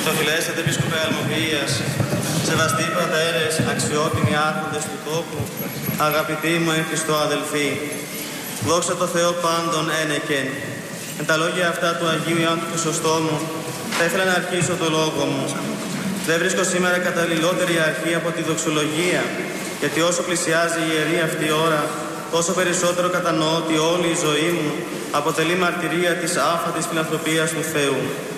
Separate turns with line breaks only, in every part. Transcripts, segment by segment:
Θεοφιλέστατε Επίσκοπε Αλμοβίας, σεβαστοί πατέρες, αξιότιμοι άρχοντες του τόπου, αγαπητοί μου εν Χριστώ αδελφοί, δόξα τω Θεώ πάντων ένεκεν. Με τα λόγια αυτά του Αγίου Ιωάννου του Χρυσοστόμου, θα ήθελα να αρχίσω το λόγο μου. Δεν βρίσκω σήμερα καταλληλότερη αρχή από τη δοξολογία, γιατί όσο πλησιάζει η ιερή αυτή ώρα, τόσο περισσότερο κατανοώ ότι όλη η ζωή μου αποτελεί μαρτυρία της άφατης φιλανθρωπίας του Θεού.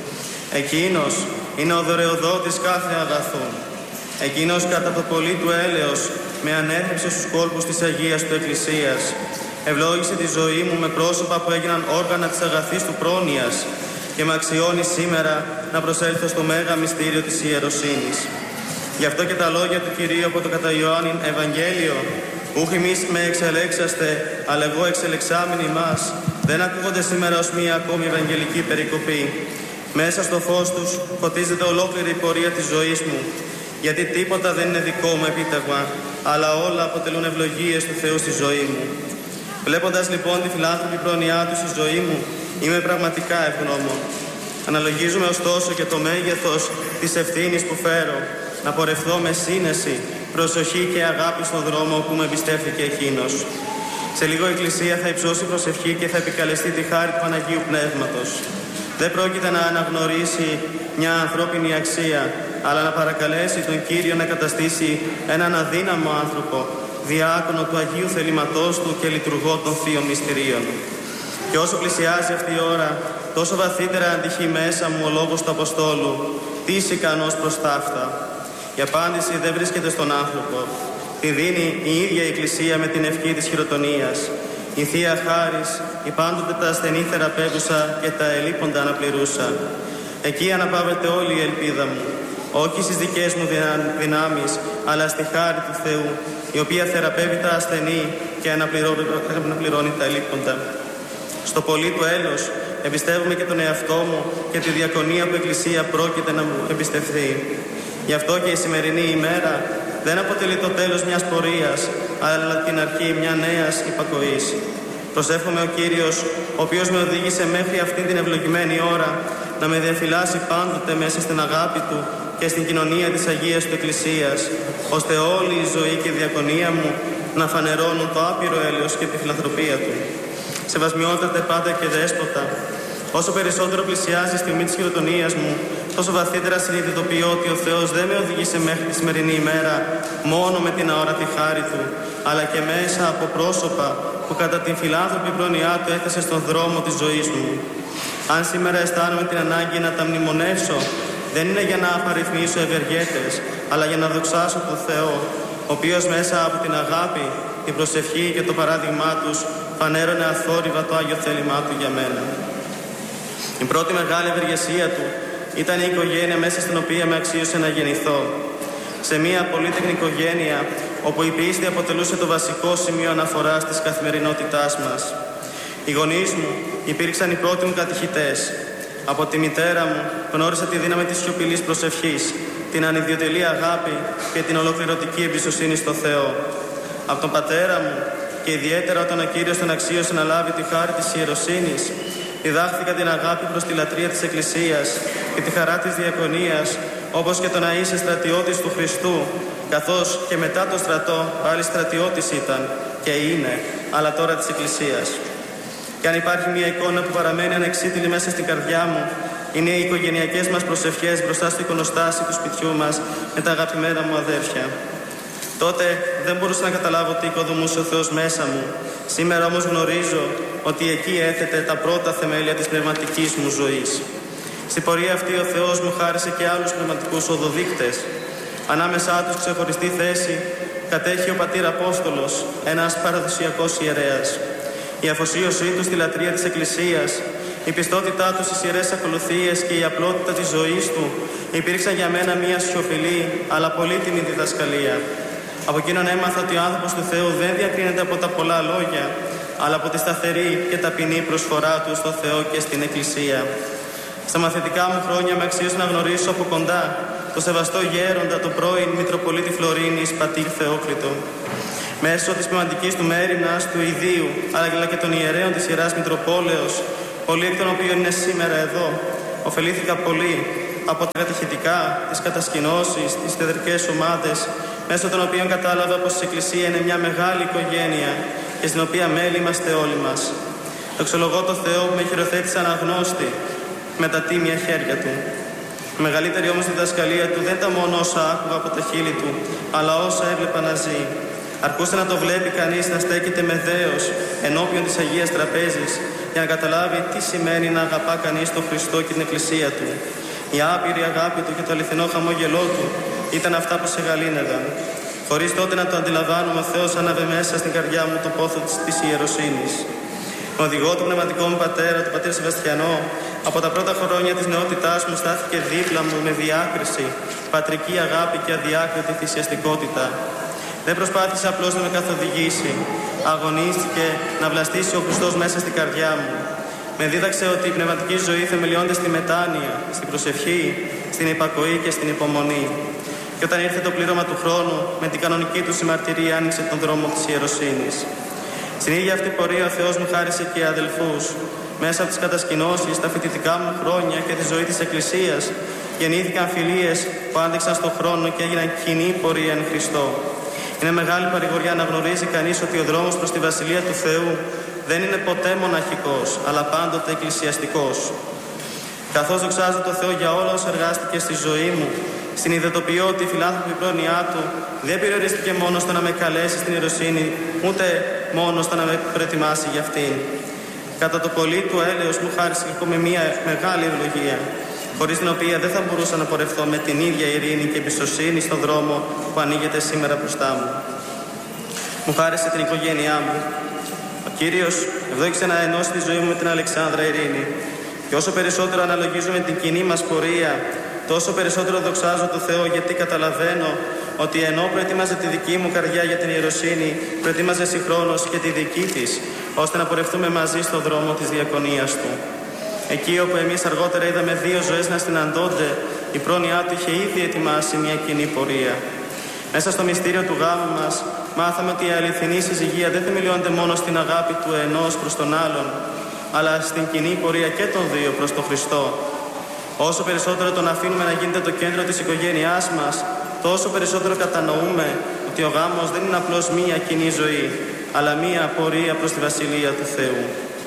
Εκείνος είναι ο δωρεοδότης κάθε αγαθού. Εκείνος κατά το πολύ του έλεος με ανέθρεψε στους κόλπους της Αγίας του Εκκλησίας. Ευλόγησε τη ζωή μου με πρόσωπα που έγιναν όργανα της αγαθής του πρόνοιας και με αξιώνει σήμερα να προσέλθω στο μέγα μυστήριο της ιεροσύνης. Γι' αυτό και τα λόγια του Κυρίου από το κατά Ιωάννην Ευαγγέλιο, ούχ εμείς με εξελέξαστε, αλλά εγώ εξελεξάμενοι μας, δεν ακούγονται σήμερα ως μία ακόμη ευαγγελική περικοπή. Μέσα στο φως τους φωτίζεται ολόκληρη η πορεία της ζωής μου, γιατί τίποτα δεν είναι δικό μου επίτευγμα, αλλά όλα αποτελούν ευλογίες του Θεού στη ζωή μου. Βλέποντας λοιπόν τη φιλάνθρωπη πρόνοιά του στη ζωή μου, είμαι πραγματικά ευγνώμων. Αναλογίζουμε ωστόσο και το μέγεθος της ευθύνης που φέρω, να πορευθώ με σύνεση, προσοχή και αγάπη στον δρόμο που με εμπιστεύθηκε εκείνος. Σε λίγο η Εκκλησία θα υψώσει προσευχή και θα επικαλεστεί τη χάρη του Παναγίου Πνεύματος. Δεν πρόκειται να αναγνωρίσει μια ανθρώπινη αξία, αλλά να παρακαλέσει τον Κύριο να καταστήσει έναν αδύναμο άνθρωπο, διάκονο του Αγίου Θελήματός του και λειτουργό των Θείων Μυστηρίων. Και όσο πλησιάζει αυτή η ώρα, τόσο βαθύτερα αντυχεί μέσα μου ο λόγος του Αποστόλου. Τι είσαι ικανός προς ταύτα? Η απάντηση δεν βρίσκεται στον άνθρωπο. Τη δίνει η ίδια η Εκκλησία με την ευχή της χειροτονίας. Η Θεία Χάρις, η πάντοτε τα ασθενή θεραπεύουσα και τα ελείποντα αναπληρούσα. Εκεί αναπαύεται όλη η ελπίδα μου. Όχι στις δικές μου δυνάμεις, αλλά στη χάρη του Θεού, η οποία θεραπεύει τα ασθενή και αναπληρώνει τα ελείποντα. Στο πολύ του έλεος εμπιστεύομαι και τον εαυτό μου και τη διακονία που η Εκκλησία πρόκειται να μου εμπιστευθεί. Γι' αυτό και η σημερινή ημέρα δεν αποτελεί το τέλος μιας πορείας, αλλά την αρχή μια νέας υπακοής. Προσεύχομαι ο Κύριος, ο οποίος με οδήγησε μέχρι αυτήν την ευλογημένη ώρα, να με διαφυλάσει πάντοτε μέσα στην αγάπη Του και στην κοινωνία της Αγίας του Εκκλησίας, ώστε όλη η ζωή και η διακονία μου να φανερώνουν το άπειρο έλεος και τη φιλανθρωπία Του. Σεβασμιότατε Πάτερ και Δέσποτα, όσο περισσότερο πλησιάζει η στιγμή της χειροτονίας μου, τόσο βαθύτερα συνειδητοποιώ ότι ο Θεός δεν με οδηγήσε μέχρι τη σημερινή ημέρα μόνο με την αόρατη χάρη Του, αλλά και μέσα από πρόσωπα που κατά την φιλάνθρωπη πρόνοιά Του έθεσε στον δρόμο της ζωής μου. Αν σήμερα αισθάνομαι την ανάγκη να τα μνημονεύσω, δεν είναι για να απαριθμίσω ευεργέτες, αλλά για να δοξάσω τον Θεό, ο οποίος μέσα από την αγάπη, την προσευχή και το παράδειγμά Τους φανέρωνε αθόρυβα το Άγιο θέλημά Του για μένα. Η πρώτη μεγάλη ευεργεσία Του ήταν η οικογένεια μέσα στην οποία με αξίωσε να γεννηθώ. Σε μια πολύτεκνη οικογένεια όπου η πίστη αποτελούσε το βασικό σημείο αναφοράς της καθημερινότητάς μας. Οι γονείς μου υπήρξαν οι πρώτοι μου κατηχητές. Από τη μητέρα μου γνώρισα τη δύναμη της σιωπηλής προσευχής, την ανιδιοτελή αγάπη και την ολοκληρωτική εμπιστοσύνη στο Θεό. Από τον πατέρα μου, και ιδιαίτερα όταν ο Κύριος τον αξίωσε να λάβει τη χάρη της ιεροσύνης, διδάχθηκα την αγάπη προς τη λατρεία της Εκκλησίας και τη χαρά της διακονίας, όπως και το να είσαι στρατιώτης του Χριστού, καθώς και μετά το στρατό πάλι στρατιώτης ήταν και είναι, αλλά τώρα της Εκκλησίας. Και αν υπάρχει μια εικόνα που παραμένει ανεξίτηλη μέσα στην καρδιά μου, είναι οι οικογενειακές μας προσευχές μπροστά στο εικονοστάσι του σπιτιού μας με τα αγαπημένα μου αδέρφια. Τότε δεν μπορούσα να καταλάβω τι οικοδομούσε ο Θεός μέσα μου. Σήμερα όμως γνωρίζω ότι εκεί έθετε τα πρώτα θεμέλια της πνευματικής μου ζωής. Στην πορεία αυτή ο Θεός μου χάρισε και άλλους πνευματικούς οδοδείκτες. Ανάμεσά τους ξεχωριστή θέση κατέχει ο πατήρ Απόστολος, ένας παραδοσιακός ιερέας. Η αφοσίωσή του στη λατρεία της Εκκλησίας, η πιστότητά του στις ιερές ακολουθίες και η απλότητα της ζωής του υπήρξαν για μένα μια σιωπηλή αλλά πολύτιμη διδασκαλία. Από εκείνον έμαθα ότι ο άνθρωπος του Θεού δεν διακρίνεται από τα πολλά λόγια, αλλά από τη σταθερή και ταπεινή προσφορά του στο Θεό και στην Εκκλησία. Στα μαθητικά μου χρόνια με αξίωσε να γνωρίσω από κοντά το σεβαστό γέροντα, τον πρώην Μητροπολίτη Φλωρίνης, πατήρ Θεόκλητο. Μέσω της πνευματικής του μέριμνας, του ιδίου, αλλά και των ιερέων της Ιεράς Μητροπόλεως, πολλοί εκ των οποίων είναι σήμερα εδώ, ωφελήθηκα πολύ, από τα κατηχητικά, τις κατασκηνώσεις, τις θεδρικές ομάδες, μέσω των οποίων κατάλαβα πως η Εκκλησία είναι μια μεγάλη οικογένεια και στην οποία μέλη είμαστε όλοι μας. Δοξολογώ το Θεό που με χειροθέτησε αναγνώστη με τα τίμια χέρια Του. Η μεγαλύτερη όμως διδασκαλία Του δεν ήταν μόνο όσα άκουγα από τα χείλη Του, αλλά όσα έβλεπα να ζει. Αρκούσε να το βλέπει κανείς να στέκεται με δέος ενώπιον της Αγίας Τραπέζης για να καταλάβει τι σημαίνει να αγαπά κανείς τον Χριστό και την Εκκλησία Του. Η άπειρη αγάπη Του και το αληθινό χαμόγελό Του ήταν αυτά που σε γαλήνευαν. Χωρίς τότε να το αντιλαμβάνομαι, ο Θεός άναβε μέσα στην καρδιά μου το πόθο της ιεροσύνης. Με οδηγό του πνευματικό μου πατέρα, τον πατέρα Σεβαστιανό, από τα πρώτα χρόνια της νεότητάς μου στάθηκε δίπλα μου με διάκριση, πατρική αγάπη και αδιάκριτη θυσιαστικότητα. Δεν προσπάθησε απλώς να με καθοδηγήσει. Αγωνίστηκε να βλαστήσει ο Χριστός μέσα στην καρδιά μου. Με δίδαξε ότι η πνευματική ζωή θεμελιώνεται στη μετάνοια, στην προσευχή, στην υπακοή και στην υπομονή. Και όταν ήρθε το πλήρωμα του χρόνου, με την κανονική του συμμαρτυρία άνοιξε τον δρόμο της ιεροσύνης. Στην ίδια αυτή πορεία ο Θεός μου χάρισε και αδελφούς. Μέσα από τις κατασκηνώσεις, τα φοιτητικά μου χρόνια και τη ζωή της Εκκλησίας γεννήθηκαν φιλίες που άντεξαν στον χρόνο και έγιναν κοινή πορεία εν Χριστώ. Είναι μεγάλη παρηγοριά να γνωρίζει κανείς ότι ο δρόμος προς τη Βασιλεία του Θεού δεν είναι ποτέ μοναχικός, αλλά πάντοτε εκκλησιαστικός. Καθώς δοξάζω το Θεό για όλα όσα εργάστηκε στη ζωή μου, συνειδητοποιώ ότι η φιλάνθρωπη πρόνοιά Του δεν περιορίστηκε μόνο στο να με καλέσει στην ιεροσύνη, ούτε μόνο στο να με προετοιμάσει για αυτήν. Κατά το πολύ του έλεος μου χάρισε ακόμη μια μεγάλη ευλογία, χωρίς την οποία δεν θα μπορούσα να πορευθώ με την ίδια ειρήνη και εμπιστοσύνη στον δρόμο που ανοίγεται σήμερα μπροστά μου. Μου χάρισε την οικογένειά μου. Ο Κύριος ευδόξησε να ενώσει τη ζωή μου με την Αλεξάνδρα Ειρήνη. Και όσο περισσότερο αναλογίζουμε την κοινή μας πορεία, τόσο περισσότερο δοξάζω το Θεό, γιατί καταλαβαίνω ότι ενώ προετοίμαζε τη δική μου καρδιά για την ιεροσύνη, προετοίμαζε συγχρόνως και τη δική της, ώστε να πορευτούμε μαζί στον δρόμο της διακονίας Του. Εκεί όπου εμείς αργότερα είδαμε δύο ζωές να συναντώνται, η πρόνοιά Του είχε ήδη ετοιμάσει μια κοινή πορεία. Μέσα στο μυστήριο του γάμου μας, μάθαμε ότι η αληθινή συζυγία δεν θεμελιώνεται μόνο στην αγάπη του ενός προς τον άλλον, αλλά στην κοινή πορεία και των δύο προς τον Χριστό. Όσο περισσότερο τον αφήνουμε να γίνεται το κέντρο της οικογένειάς μας, τόσο περισσότερο κατανοούμε ότι ο γάμος δεν είναι απλώς μία κοινή ζωή, αλλά μία πορεία προς τη Βασιλεία του Θεού.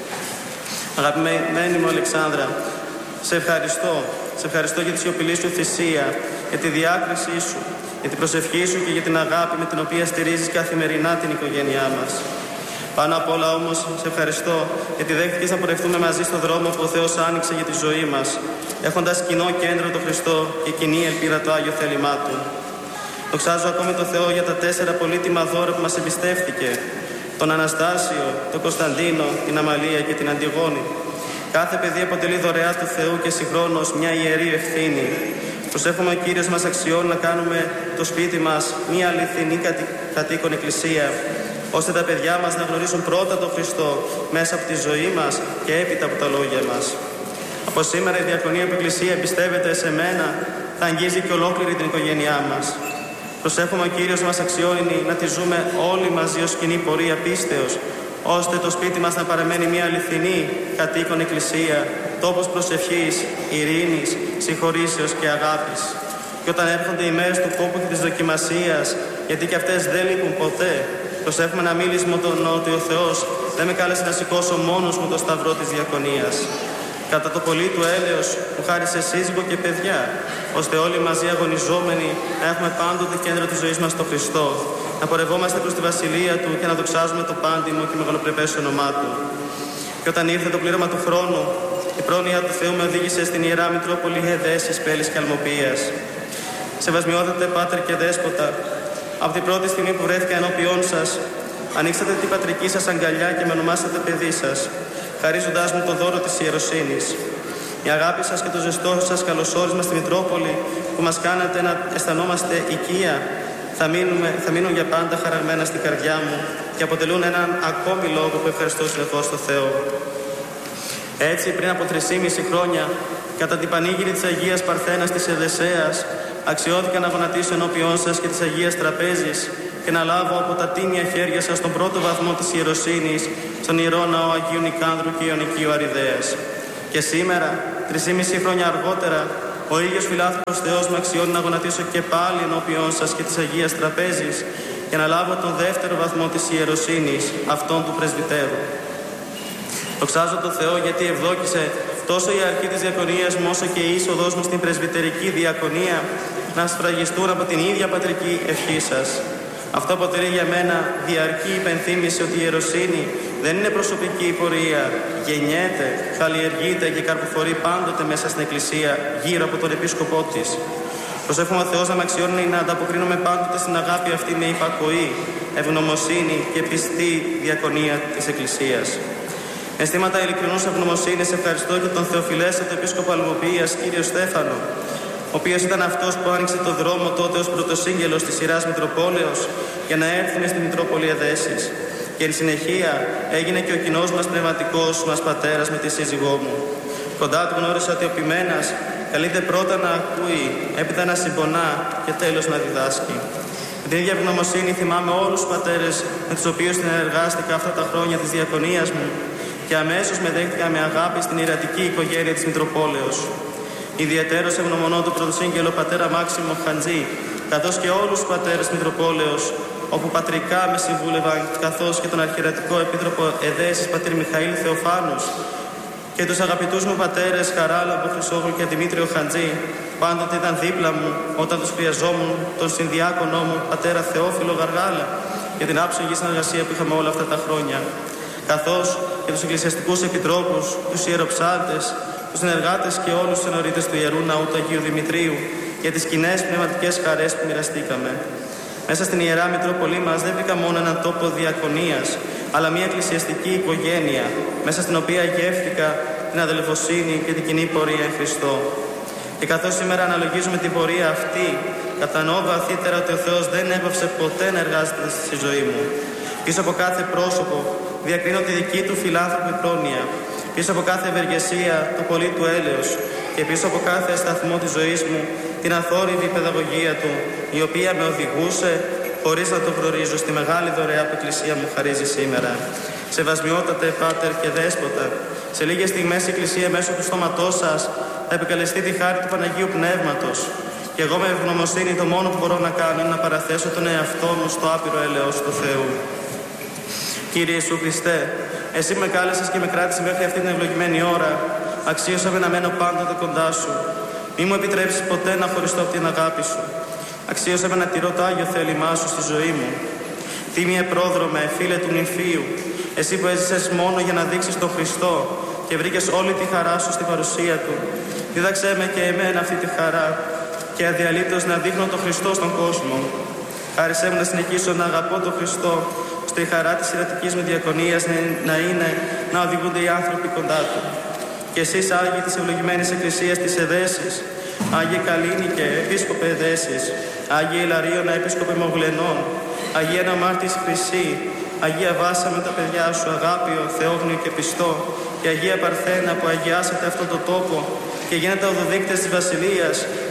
Αγαπημένη μου Αλεξάνδρα, σε ευχαριστώ. Σε ευχαριστώ για τη σιωπηλή σου θυσία, για τη διάκρισή σου, για την προσευχή σου και για την αγάπη με την οποία στηρίζεις καθημερινά την οικογένειά μας. Πάνω απ' όλα όμως, σε ευχαριστώ γιατί δέχτηκες να πορευτούμε μαζί στον δρόμο που ο Θεός άνοιξε για τη ζωή μας, έχοντας κοινό κέντρο το Χριστό και κοινή ελπίδα το Άγιο θέλημά Του. Δοξάζω ακόμη το Θεό για τα 4 πολύτιμα δώρα που μας εμπιστεύτηκε: τον Αναστάσιο, τον Κωνσταντίνο, την Αμαλία και την Αντιγόνη. Κάθε παιδί αποτελεί δωρεά του Θεού και συγχρόνως μια ιερή ευθύνη. Προσεύχομαι ο Κύριος μας αξιώνει να κάνουμε το σπίτι μας μια αληθινή κατοίκον εκκλησία, ώστε τα παιδιά μας να γνωρίσουν πρώτα τον Χριστό μέσα από τη ζωή μας και έπειτα από τα λόγια μας. Από σήμερα η διακονία που η Εκκλησία εμπιστεύεται σε μένα θα αγγίζει και ολόκληρη την οικογένειά μας. Προσεύχομαι ο Κύριος μας αξιώνει να τη ζούμε όλοι μαζί ως κοινή πορεία πίστεως, ώστε το σπίτι μας να παραμένει μια αληθινή κατοίκον εκκλησία, τόπος προσευχής, ειρήνης, συγχωρήσεως και αγάπης. Και όταν έρχονται οι μέρες του κόπου και της δοκιμασίας, γιατί και αυτές δεν λείπουν ποτέ, προσεύχομαι να μίλησουμε ότι ο Θεός δεν με κάλεσε να σηκώσω μόνος μου το σταυρό της διακονίας. Κατά το πολύ του έλεος μου χάρισε σύζυγο και παιδιά, ώστε όλοι μαζί αγωνιζόμενοι να έχουμε πάντοτε κέντρο της ζωής μας στο Χριστό, να πορευόμαστε προς τη Βασιλεία Του και να δοξάζουμε το πάντιμο και μεγαλοπρεπές όνομά Του. Και όταν ήρθε το πλήρωμα του χρόνου, η πρόνοια του Θεού με οδήγησε στην Ιερά Μητρόπολη Εδέσης, Πέλης και Αλμοπίας. Σεβασμιότατε Πάτερ και Δέσποτα, από την πρώτη στιγμή που βρέθηκα ενώπιόν σας, ανοίξατε την πατρική σας αγκαλιά και με ονομάσατε παιδί σας, χαρίζοντάς μου το δώρο της ιεροσύνης. Η αγάπη σας και το ζεστό σας καλωσόρισμα στη Μητρόπολη που μας κάνατε να αισθανόμαστε οικία θα μείνουν για πάντα χαραγμένα στην καρδιά μου και αποτελούν έναν ακόμη λόγο που ευχαριστώ συνεχώς στο Θεό. Έτσι, πριν από 3,5 χρόνια, κατά την πανήγυρη της Αγίας Παρθένας της Εδεσσέας, αξιώθηκα να γονατίσω ενώπιόν σας και της Αγίας Τραπέζης και να λάβω από τα τίμια χέρια σας τον πρώτο βαθμό της ιεροσύνης στον Ιερό Ναό Αγίου Νικάνδρου και Ιωνικίου Αριδαίας. Και σήμερα, 3,5 χρόνια αργότερα, Ο ίδιος φιλάθλος Θεός με αξιώνει να γονατίσω και πάλι ενώπιον σας και της Αγίας Τραπέζης για να λάβω τον δεύτερο βαθμό της ιεροσύνης, αυτόν του πρεσβυτέρου. Δοξάζω τον Θεό γιατί ευδόκησε τόσο η αρχή της διακονίας μου όσο και η είσοδός μου στην πρεσβυτερική διακονία να σφραγιστούν από την ίδια πατρική ευχή σας. Αυτό αποτελεί για μένα διαρκή υπενθύμηση ότι η ιεροσύνη δεν είναι προσωπική πορεία, γεννιέται, καλλιεργείται και καρποφορεί πάντοτε μέσα στην Εκκλησία γύρω από τον επίσκοπό της. Προσεύχομαι ο Θεός να με αξιώνει να ανταποκρίνομαι πάντοτε στην αγάπη αυτή με υπακοή, ευγνωμοσύνη και πιστή διακονία της Εκκλησίας. Αισθήματα ειλικρινούς ευγνωμοσύνης ευχαριστώ και τον Θεοφιλέστατο Επίσκοπο Αλμοποιίας, κύριο Στέφανο, ο οποίος ήταν αυτός που άνοιξε το δρόμο τότε ως πρωτοσύγγελος της σειράς Μητροπόλεως για να έρθουμε στη Μητρόπολη Εδέσης. Και εν συνεχεία έγινε και ο κοινός μας πνευματικός μας πατέρας με τη σύζυγό μου. Κοντά του γνώρισα ότι ο ποιμένας καλείται πρώτα να ακούει, έπειτα να συμπονά και τέλος να διδάσκει. Με την ίδια ευγνωμοσύνη θυμάμαι όλους τους πατέρες με τους οποίους συνεργάστηκα αυτά τα χρόνια της διακονίας μου και αμέσως με δέχτηκα με αγάπη στην ιερατική οικογένεια της Μητροπόλεως. Ιδιαιτέρως ευγνωμονώ τον πρωτοσύγγελο πατέρα Μάξιμο Χαντζή, καθώς και όλους τους πατέρες Μητροπόλεως, όπου πατρικά με συμβούλευαν, καθώς και τον αρχιερατικό επίτροπο Εδέσης πατήρ Μιχαήλ Θεοφάνους και τους αγαπητούς μου πατέρες Χαράλαμπο Χρυσόγλου και Δημήτριο Χαντζή, πάντοτε ήταν δίπλα μου όταν τους χρειαζόμουν, τον συνδιάκονό μου πατέρα Θεόφιλο Γαργάλα για την άψογη συνεργασία που είχαμε όλα αυτά τα χρόνια, καθώς και τους εκκλησιαστικούς επιτρόπους, τους ιεροψάλτες, τους συνεργάτες και όλους τους ενορίτες του Ιερού Ναού του Αγίου Δημητρίου για τις κοινές πνευματικές χαρές που μοιραστήκαμε. Μέσα στην Ιερά Μητρόπολη μας δεν βρήκα μόνο έναν τόπο διακονίας, αλλά μια εκκλησιαστική οικογένεια, μέσα στην οποία γεύτηκα την αδελφοσύνη και την κοινή πορεία εν Χριστώ. Και καθώς σήμερα αναλογίζουμε την πορεία αυτή, κατανοώ βαθύτερα ότι ο Θεός δεν έπαυσε ποτέ να εργάζεται στη ζωή μου. Πίσω από κάθε πρόσωπο διακρίνω τη δική του φιλάνθρωπη πρόνοια. Πίσω από κάθε ευεργεσία το πολύ του έλεος και πίσω από κάθε σταθμό της ζωής μου την αθόρυβη παιδαγωγία του, η οποία με οδηγούσε χωρίς να το γνωρίζω στη μεγάλη δωρεά που η Εκκλησία μου χαρίζει σήμερα. Σεβασμιότατε Πάτερ και Δέσποτα, σε λίγες στιγμές η Εκκλησία μέσω του στόματός σας θα επικαλεστεί τη χάρη του Παναγίου Πνεύματος. Και εγώ με ευγνωμοσύνη το μόνο που μπορώ να κάνω είναι να παραθέσω τον εαυτό μου στο άπειρο έλεος του Θεού. Κύριε Ιησού Χριστέ, εσύ με κάλεσες και με κράτησες μέχρι αυτή την ευλογημένη ώρα. Αξίωσα με να μένω πάντοτε κοντά σου. Μη μου επιτρέψεις ποτέ να χωριστώ από την αγάπη σου. Αξίωσα με να τηρώ το Άγιο θέλημά σου στη ζωή μου. Τίμιε πρόδρομε, φίλε του νυμφίου, εσύ που έζησες μόνο για να δείξεις τον Χριστό και βρήκες όλη τη χαρά σου στην παρουσία του. Δίδαξέ με και εμένα αυτή τη χαρά και αδιαλείπτως να δείχνω τον Χριστό στον κόσμο. Χάρισέ μου να συνεχίσω να αγαπώ τον Χριστό, ώστε η χαρά της ιερατικής μου διακονίας να είναι να οδηγούνται οι άνθρωποι κοντά του. Και εσείς, Άγιοι της ευλογημένης Εκκλησίας της Εδέσης, Άγιε Καλίνικε, Επίσκοπε Εδέσης, Άγιε Ηλαρίωνα, Επίσκοπε Μογλενών, Αγία Νομάρτης Χρυσή, Αγία Βάσα με τα παιδιά σου, Αγάπιο, Θεόγνιο και Πιστό, και Αγία Παρθένα που αγιάσατε αυτόν τον τόπο και γίνετε οδοδείκτες της Βασιλείας,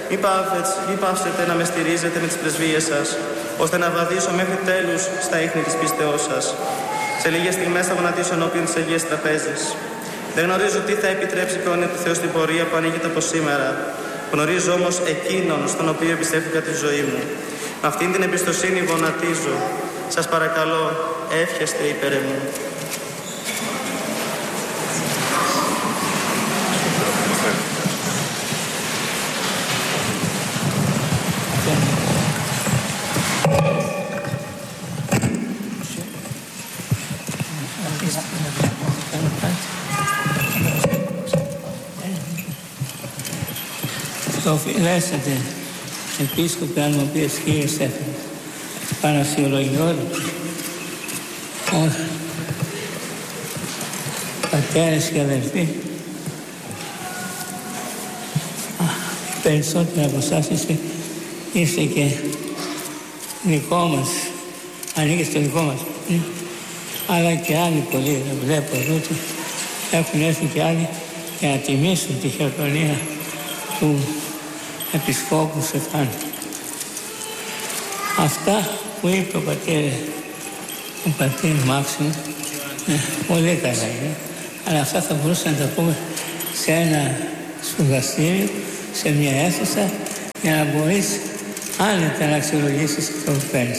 μη πάψετε να με στηρίζετε με τις πρεσβείες σας, ώστε να βαδίσω μέχρι τέλους στα ίχνη της πίστεώς σας. Σε λίγες στιγμές θα γονατίσω ενώπιον της Αγίας Τραπέζης. Δεν γνωρίζω τι θα επιτρέψει η πρόνοια του Θεού στην πορεία που ανοίγεται από σήμερα. Γνωρίζω όμως εκείνον στον οποίο εμπιστεύτηκα τη ζωή μου. Με αυτήν την εμπιστοσύνη γονατίζω. Σας παρακαλώ, εύχεστε υπέρ μου.
Οφειλέσατε, Επίσκοπε Αλμοποιίας, κύριε Στέφανο, πανασιολογιότητα, πατέρες και αδελφοί, περισσότεροι από εσάς είστε και δικό μας, ανήκετε στο δικό μας, αλλά και άλλοι πολλοί, δεν βλέπω εδώ, έχουν έρθει και άλλοι για να τιμήσουν τη χειροτονία του Επισκόπου Στεφάνου. Αυτά που είπε ο πατήρ Μάξιμο, πολύ καλά είναι, αλλά αυτά θα μπορούσαμε να τα πούμε σε ένα σπουδαστήριο, σε μια αίθουσα για να μπορείς άνετα να αξιολογήσεις αυτό που παίρνεις.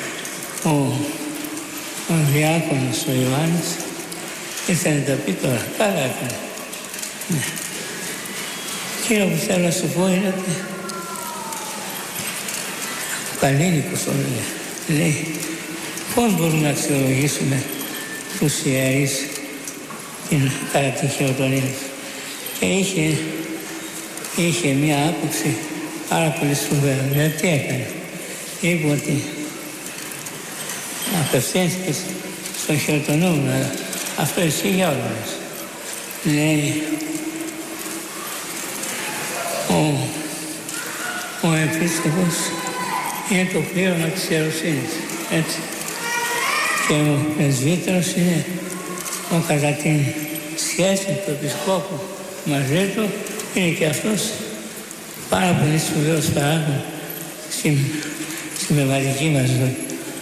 Ο διάκονος ο Ιωάννης ήθελε να τα πει τώρα. Καλά έκανε. Ναι. Εκείνο που θέλω να σου πω είναι ότι ο Καλίνικος το λέει πώς μπορούμε να αξιολογήσουμε τους ιερείς κατά την χειροτονία. Και είχε μια άποψη πάρα πολύ σπουδαία. Δηλαδή τι έκανε. Είπε ότι απευθύνθηκε στον χειροτονούμενο, αλλά αυτό ισχύει για όλους μας. Λέει ο επίσκοπος είναι το πλήρωμα της ιεροσύνης, έτσι. Και ο πρεσβύτερος είναι κατά την σχέση του επισκόπου μαζί του, είναι και αυτός πάρα πολύ σπουδαίος παράγων στην πνευματική μας ζωή.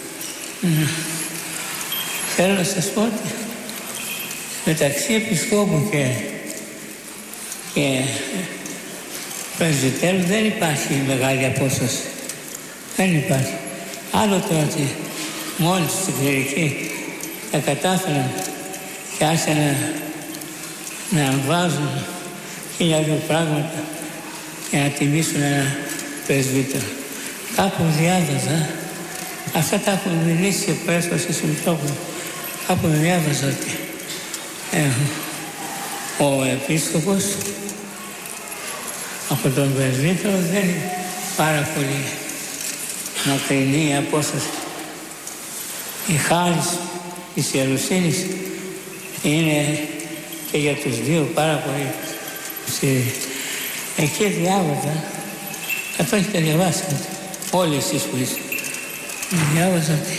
Θέλω να σας πω ότι μεταξύ επισκόπου και πρεσβυτέρου δεν υπάρχει μεγάλη απόσταση. Δεν υπάρχει. Άλλο το ότι μόλις στην κληρική τα κατάφεραν και άρχισαν να βάζουν 1000 πράγματα για να τιμήσουν ένα πρεσβύτερο. Κάπου διάβαζα, αυτά τα έχουν μιλήσει και πρέσβαση στην Μητρόπολη. Κάπου διάβαζα ότι ο επίσκοπος από τον πρεσβύτερο δεν είναι πάρα πολύ μακρινή η απόσταση. Η χάρις της ιεροσύνης είναι και για τους δύο πάρα πολύ ψηλή. Εκεί διάβαζα, αυτό έχετε διαβάσει όλοι εσείς που είστε. Διάβαζα ότι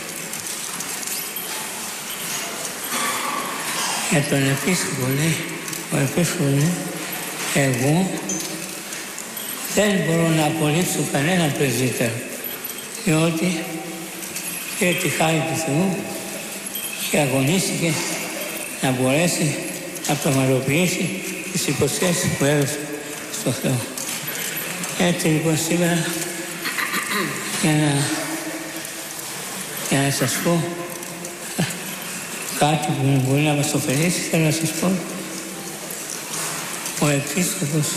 για τον επίσκοπο λέει, ο επίσκοπος λέει, εγώ δεν μπορώ να απολύψω κανέναν πρεσβύτερο, διότι πήρε τη χάρη του Θεού και αγωνίστηκε να μπορέσει να πραγματοποιήσει τις υποσχέσεις που έδωσε στο Θεό. Έτσι λοιπόν σήμερα για να σας πω κάτι που μπορεί να μας ωφελήσει, θέλω να σας πω ο επίσκοπος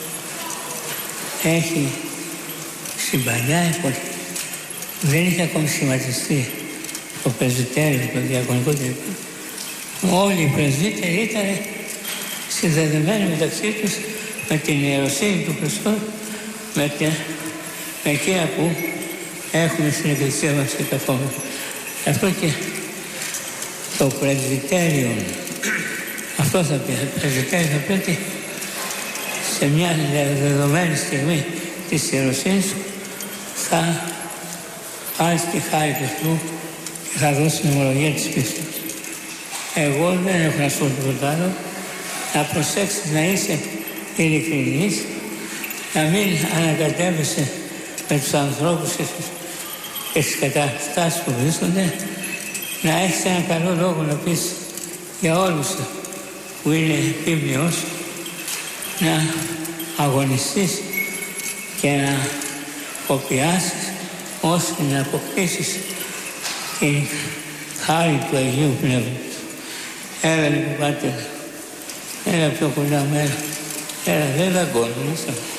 έχει στην παλιά εποχή δεν είχε ακόμη σχηματιστεί το πρεσβυτέριο, το διακονικό κλπ. Όλοι οι πρεσβύτεροι ήταν συνδεδεμένοι μεταξύ τους με την ιεροσύνη του Χριστού, με εκείνα που έχουμε στην Εκκλησία μας και καθόμαστε. Αυτό και το πρεσβυτέριο, αυτό θα πει, το πρεσβυτέριο θα πει ότι σε μια δεδομένη στιγμή της ιεροσύνης θα πάρεις τη χάρη του Θεού και θα δώσει την ομολογία της πίστης. Εγώ δεν έχω να σου πω τίποτα άλλο. Να προσέξεις να είσαι ειλικρινής, να μην ανακατεύεσαι με τους ανθρώπους και στις καταστάσεις που βρίσκονται, να έχεις έναν καλό λόγο να πεις για όλους που είναι πίμνιος, να αγωνιστείς και να κοπιάσεις ώστε να αποκτήσεις την χάρη του Αγίου Πνεύματος. Έλα λοιπόν Πάτερ, έλα πιο κοντά μου, έλα, δεν δαγκώνω,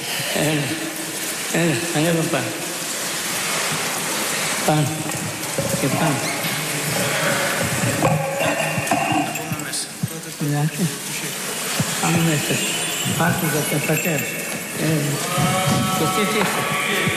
έλα, ανέβα πάνω. Πάνω και πάνω. Πάμε μέσα. Πάμε για τα πατέρα. Και τι είσαι.